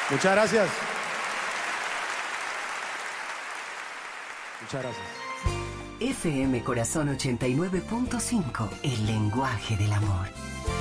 Muchas gracias. Muchas gracias. FM Corazón 89.5, el lenguaje del amor.